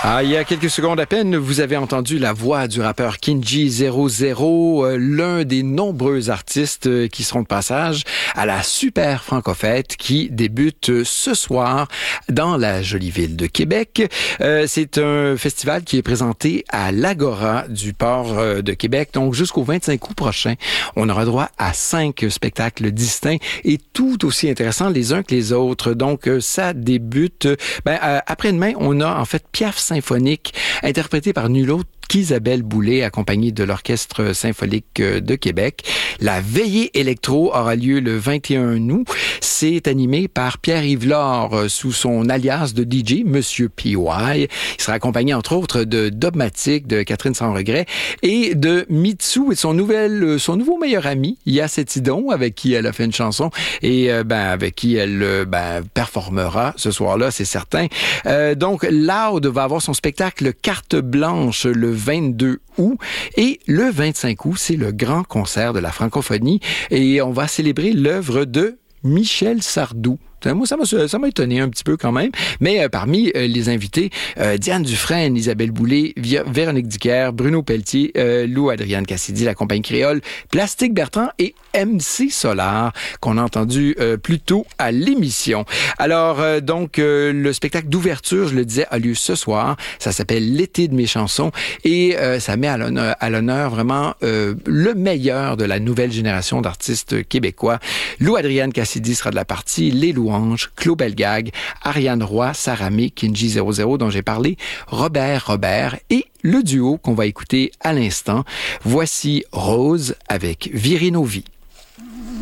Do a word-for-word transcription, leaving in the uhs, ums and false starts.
Ah, il y a quelques secondes à peine, vous avez entendu la voix du rappeur Kinji zéro zéro, euh, l'un des nombreux artistes euh, qui seront de passage à la Super Franco-Fête qui débute ce soir dans la jolie ville de Québec. Euh, c'est un festival qui est présenté à l'Agora du port euh, de Québec. Donc, jusqu'au vingt-cinq août prochain, on aura droit à cinq spectacles distincts et tout aussi intéressants les uns que les autres. Donc, euh, ça débute... Ben, euh, après-demain, on a en fait Piaf symphonique, interprété par nul autre qu'Isabelle Boulay, accompagnée de l'Orchestre symphonique de Québec. La veillée électro aura lieu le vingt et un août. C'est animé par Pierre-Yves Laure sous son alias de D J, Monsieur P Y. Il sera accompagné, entre autres, de Dogmatic, de Catherine Sans Regret et de Mitsu et son nouvel, son nouveau meilleur ami, Yacetidon, avec qui elle a fait une chanson et euh, ben, avec qui elle ben, performera ce soir-là, c'est certain. Euh, donc, Loud va avoir son spectacle Carte Blanche le vingt-deux août et le vingt-cinq août, c'est le grand concert de la francophonie et on va célébrer l'œuvre de Michel Sardou. Moi, ça m'a, ça m'a étonné un petit peu quand même. Mais euh, parmi euh, les invités, euh, Diane Dufresne, Isabelle Boulay, Via- Véronique Dicker, Bruno Pelletier, euh, Lou Adrienne Cassidy, la compagnie créole, Plastique Bertrand et M C Solar, qu'on a entendu euh, plus tôt à l'émission. Alors, euh, donc, euh, le spectacle d'ouverture, je le disais, a lieu ce soir. Ça s'appelle L'été de mes chansons et euh, ça met à l'honneur, à l'honneur vraiment euh, le meilleur de la nouvelle génération d'artistes québécois. Lou Adrienne Cassidy sera de la partie, Les Louanges, Claude Belgag, Ariane Roy, Sarah May, Kinji zéro zéro dont j'ai parlé, Robert Robert et le duo qu'on va écouter à l'instant. Voici Rose avec Virinovi.